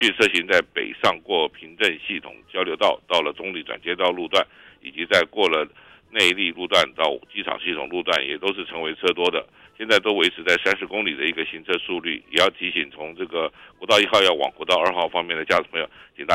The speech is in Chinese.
车行在北上过平镇系统交流道，到了中里转接道路段，以及在过了内坜路段到机场系统路段，也都是成为车多的。现在都维持在30公里的一个行车速率，也要提醒从这个国道1号要往国道2号方面的驾驶朋友，请大